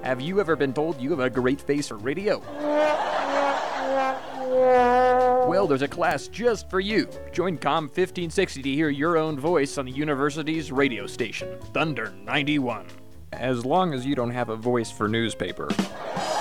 Have you ever been told you have a great face for radio? Well, there's a class just for you. Join COM 1560 to hear your own voice on the university's radio station, Thunder 91. As long as you don't have a voice for newspaper.